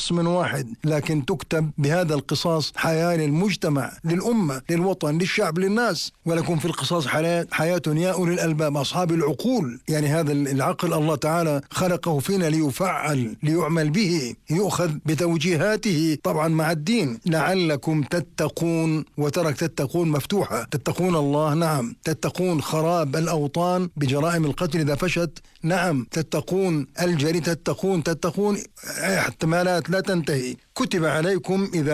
شخص من واحد، لكن تكتب بهذا القصاص حياة للمجتمع، للأمة، للوطن، للشعب، للناس. ولكم في القصاص حياة يا أولي الألباب أصحاب العقول. يعني هذا العقل الله تعالى خلقه فينا ليفعل، ليعمل به، يؤخذ بتوجيهاته طبعا مع الدين، لعلكم تتقون. وترك تتقون مفتوحة، تتقون الله، نعم. تتقون خراب الأوطان بجرائم القتل إذا فشت، نعم. تتقون تتقون احتمالات لا تنتهي. كتب عليكم إذا